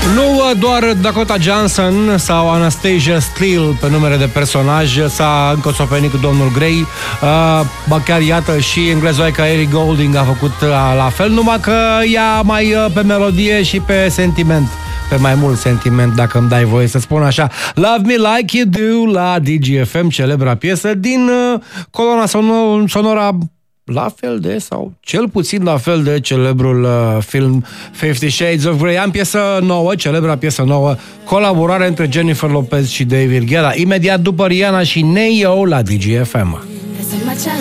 Nu doar Dakota Johnson sau Anastasia Steele pe numere de personaj s-a încosopenit cu domnul Grey, ba chiar iată și englezoica Ellie Goulding a făcut la fel, numai că ea mai pe melodie și pe sentiment, pe mai mult sentiment, dacă îmi dai voie să spun așa. Love Me Like You Do la DGFM, celebra piesă din coloana sonora la fel de, sau cel puțin la fel de celebrul film 50 Shades of Grey. Am piesă nouă, celebra piesă nouă, colaborare între Jennifer Lopez și David Guetta, imediat după Rihanna și Ne-Yo la DGFM.